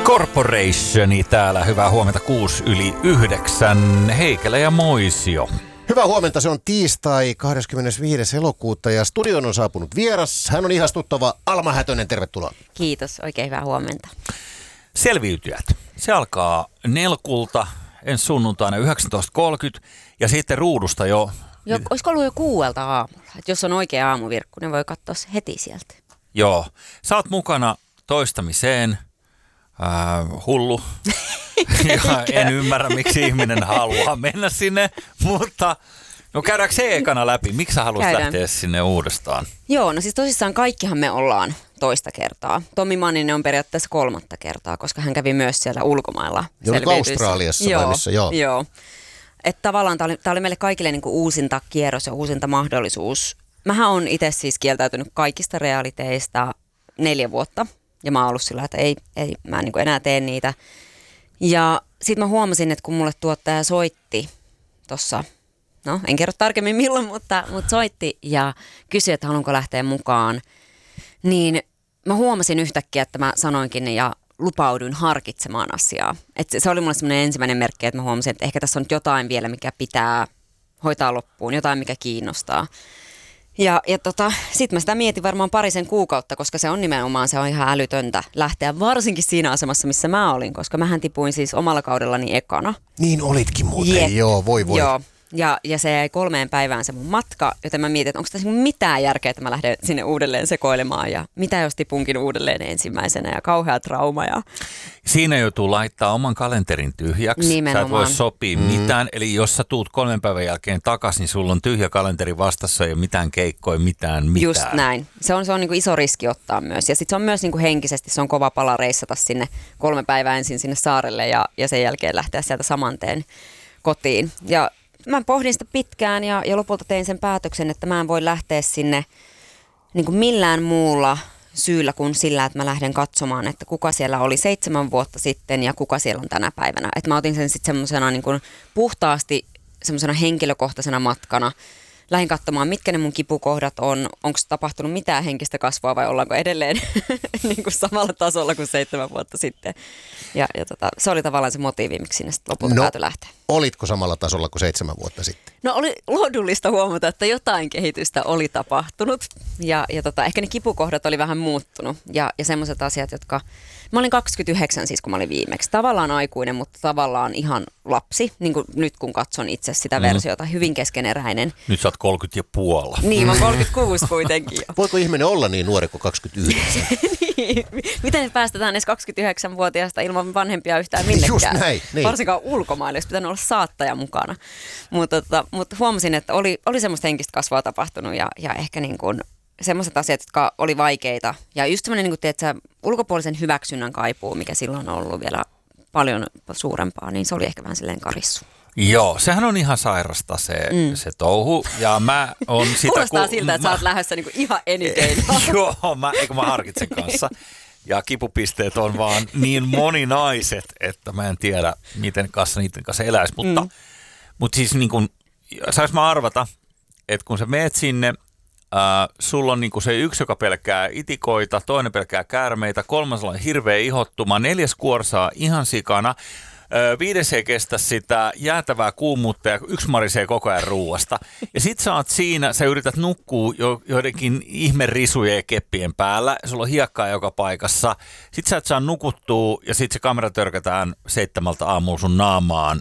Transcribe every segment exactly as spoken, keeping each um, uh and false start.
Corporationi täällä. Hyvää huomenta kuusi yli yhdeksän. Heikelä ja Moisio. Hyvää huomenta, se on tiistai kahdeskymmenesviides elokuuta ja studioon on saapunut vieras. Hän on ihastuttava Alma Hätönen, tervetuloa. Kiitos, oikein hyvää huomenta. Selviytyjät. Se alkaa Nelkulta ensi sunnuntaina yhdeksäntoista kolmekymmentä ja sitten ruudusta jo. jo olisiko ollut jo kuuelta aamulla? Et jos on oikea aamuvirkku, niin voi katsoa heti sieltä. Joo. Sä oot mukana toistamiseen. Äh, hullu. Ja en ymmärrä, miksi ihminen haluaa mennä sinne, mutta no käydäänkö se ekana läpi? Miksi sä haluaisit Käydään. lähteä sinne uudestaan? Joo, no siis tosissaan kaikkihan me ollaan toista kertaa. Tommi Manninen on periaatteessa kolmatta kertaa, koska hän kävi myös siellä ulkomailla. Joo, Australiassa joo, vai missä, joo. Joo. Että tavallaan tämä oli, oli meille kaikille niinku uusinta kierros ja uusinta mahdollisuus. Mähän on itse siis kieltäytynyt kaikista realiteista neljä vuotta. Ja mä oon ollut sillä, että ei, ei mä en niin kuin enää tee niitä. Ja sit mä huomasin, että kun mulle tuottaja soitti tossa, no en kerro tarkemmin milloin, mutta, mutta soitti ja kysyi, että haluanko lähteä mukaan. Niin mä huomasin yhtäkkiä, että mä sanoinkin ja lupauduin harkitsemaan asiaa. Et se oli mulle semmoinen ensimmäinen merkki, että mä huomasin, että ehkä tässä on jotain vielä, mikä pitää hoitaa loppuun, jotain mikä kiinnostaa. Ja, ja tota, sit mä sitä mietin varmaan parisen kuukautta, koska se on nimenomaan, se on ihan älytöntä lähteä, varsinkin siinä asemassa, missä mä olin, koska mähän tipuin siis omalla kaudellani ekana. Niin olitkin muuten, Jep. joo, voi voi. Joo, ja, ja se jäi kolmeen päivään se mun matka, joten mä mietin, että onko tässä mitään järkeä, että mä lähden sinne uudelleen sekoilemaan ja mitä jos tipunkin uudelleen ensimmäisenä ja kauhea trauma. Ja... Siinä joutuu laittaa oman kalenterin tyhjäksi. Nimenomaan. Sä et voi sopia mm. mitään. Eli jos sä tuut kolmen päivän jälkeen takaisin, niin sulla on tyhjä kalenteri vastassa ja mitään keikkoja, mitään mitään. Just näin. Se on, se on niin kuin iso riski ottaa myös. Ja sitten se on myös niin kuin henkisesti, se on kova pala reissata sinne kolme päivää ensin sinne saarelle ja, ja sen jälkeen lähteä sieltä samanteen kotiin. Ja mä pohdin sitä pitkään ja, ja lopulta tein sen päätöksen, että mä en voi lähteä sinne niin kuin millään muulla syyllä kuin sillä, että mä lähden katsomaan, että kuka siellä oli seitsemän vuotta sitten ja kuka siellä on tänä päivänä. Että mä otin sen sitten semmoisena niin kuin puhtaasti semmoisena henkilökohtaisena matkana. Lähdin katsomaan, mitkä ne mun kipukohdat on, onko tapahtunut mitään henkistä kasvua vai ollaanko edelleen niin kuin samalla tasolla kuin seitsemän vuotta sitten. Ja, ja tota, se oli tavallaan se motiivi, miksi sinne sitten lopulta no, päätyi lähteä. Olitko samalla tasolla kuin seitsemän vuotta sitten? No oli lohdullista huomata, että jotain kehitystä oli tapahtunut ja, ja tota, ehkä ne kipukohdat oli vähän muuttunut ja, ja semmoiset asiat, jotka... Mä olin kaksikymmentäyhdeksän siis, kun mä olin viimeksi. Tavallaan aikuinen, mutta tavallaan ihan lapsi, niin kuin nyt kun katson itse sitä versiota, hyvin keskeneräinen. Nyt sä oot kolmekymmentä ja puoli. Niin, mä oon kolmekymmentäkuusi kuitenkin jo. Voiko ihminen olla niin nuori kuin kaksikymmentäyhdeksän? Niin. Miten päästetään edes kaksikymmentäyhdeksänvuotiaasta ilman vanhempia yhtään minnekään? Just näin, niin. Varsinkaan ulkomaille, jos pitänyt olla saattaja mukana. Mutta, tota, mutta huomasin, että oli, oli semmoista henkistä kasvua tapahtunut ja, ja ehkä niin kuin semmoiset asiat, jotka oli vaikeita. Ja just semmoinen, niin kuin tiedät, ulkopuolisen hyväksynnän kaipuu, mikä silloin on ollut vielä paljon suurempaa, niin se oli ehkä vähän silleen karissu. Joo, sehän on ihan sairasta se, mm. se touhu. Ja mä on sitä... Kuulostaa ku, siltä, että mä, sä oot lähdössä niin kuin ihan enikein. Joo, mä, eikö mä harkitsen kanssa. Ja kipupisteet on vaan niin moninaiset, että mä en tiedä, miten kanssa niiden kanssa eläisi. Mutta, mm. mutta siis niin kuin, sais mä arvata, että kun sä meet sinne, äh, sulla on niin kuin se yksi, joka pelkää itikoita, toinen pelkää käärmeitä, kolmas on hirveä ihottuma, neljäs kuorsaa ihan sikana, äh, viides ei kestä sitä jäätävää kuumuutta ja yksi marisee koko ajan ruuasta. Ja sit sä oot siinä, sä yrität nukkua jo, joidenkin ihmerisujen ja keppien päällä, sulla on hiekkaa joka paikassa. Sit sä et saa nukuttua ja sit se kamera törkätään seitsemältä aamulla sun naamaan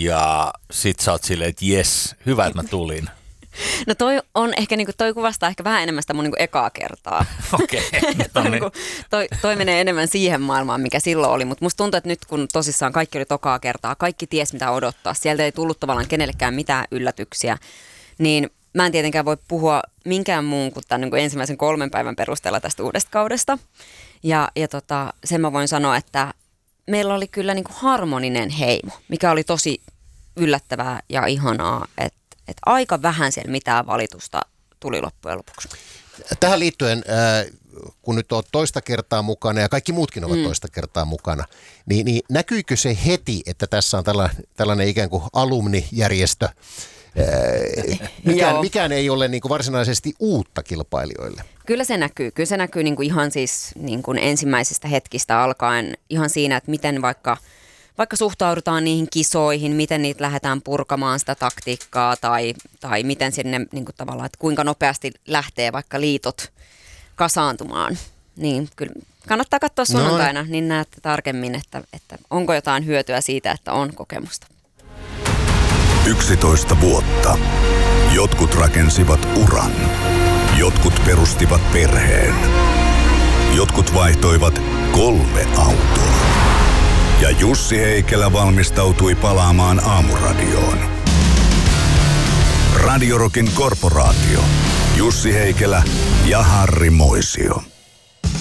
ja sit sä oot silleen, että jes, hyvä, että mä tulin. No toi on ehkä, niinku, toi kuvastaa ehkä vähän enemmän sitä mun niinku ekaa kertaa. Okei. Okay, toi, niinku, toi, toi menee enemmän siihen maailmaan, mikä silloin oli, mutta musta tuntuu, että nyt kun tosissaan kaikki oli tokaa kertaa, kaikki ties mitä odottaa, sieltä ei tullut tavallaan kenellekään mitään yllätyksiä, niin mä en tietenkään voi puhua minkään muun kuin tämän niinku ensimmäisen kolmen päivän perusteella tästä uudesta kaudesta. Ja, ja tota, sen mä voin sanoa, että meillä oli kyllä niinku harmoninen heimo, mikä oli tosi yllättävää ja ihanaa, että Että aika vähän siellä mitään valitusta tuli loppujen lopuksi. Tähän liittyen, äh, kun nyt olet toista kertaa mukana ja kaikki muutkin ovat mm. toista kertaa mukana, niin, niin näkyykö se heti, että tässä on tällainen, tällainen ikään kuin alumnijärjestö? Äh, mikään, mikään ei ole niin kuin varsinaisesti uutta kilpailijoille. Kyllä se näkyy. Kyllä se näkyy niin kuin ihan siis niin kuin ensimmäisistä hetkistä alkaen ihan siinä, että miten vaikka, vaikka suhtaudutaan niihin kisoihin, miten niitä lähdetään purkamaan sitä taktiikkaa tai, tai miten sinne niin kuin tavallaan, että kuinka nopeasti lähtee vaikka liitot kasaantumaan. Niin kyllä kannattaa katsoa sunnuntaina, no. niin näette tarkemmin, että, että onko jotain hyötyä siitä, että on kokemusta. yksitoista vuotta. Jotkut rakensivat uran. Jotkut perustivat perheen. Jotkut vaihtoivat kolme autoa. Ja Jussi Heikelä valmistautui palaamaan Aamuradioon. Radio Rockin korporaatio. Jussi Heikelä ja Harri Moisio.